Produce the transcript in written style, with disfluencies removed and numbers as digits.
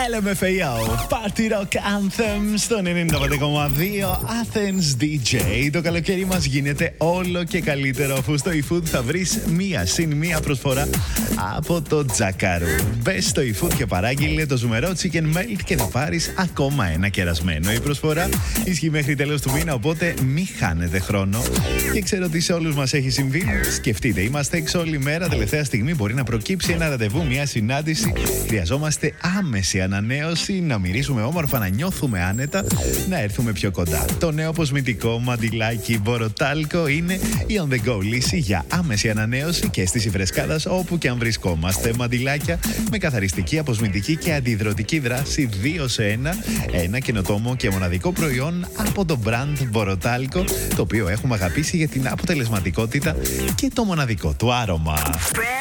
LMFAO, Party Rock Anthem στο 95,2 Athens DJ. Το καλοκαίρι μας γίνεται όλο και καλύτερο, αφού στο eFood θα βρεις μία συν μία προσφορά από το Τζακαρού. Μπες στο eFood και παράγγειλε το ζουμερό chicken melt και θα πάρεις ακόμα ένα κερασμένο. Η προσφορά ισχύει μέχρι τέλος του μήνα, οπότε μη χάνετε χρόνο. Και ξέρω ότι σε όλους μας έχει συμβεί. Σκεφτείτε, είμαστε έξω όλη μέρα, τελευταία στιγμή μπορεί να προκύψει ένα ραντεβού, μια συνάντηση. Χρειαζόμαστε άμεση ανανέωση, να μυρίσουμε όμορφα, να νιώθουμε άνετα, να έρθουμε πιο κοντά. Το νέο κοσμητικό μαντιλάκι Μποροτάλκο είναι η on the go λύση για άμεση ανανέωση και αίσθηση φρεσκάδας όπου και αν βρισκόμαστε. Μαντιλάκια με καθαριστική, αποσμητική και αντιδροτική δράση 2 σε 1. Ένα καινοτόμο και μοναδικό προϊόν από το brand Μποροτάλκο, το οποίο έχουμε αγαπήσει για την αποτελεσματικότητα και το μοναδικό του άρωμα.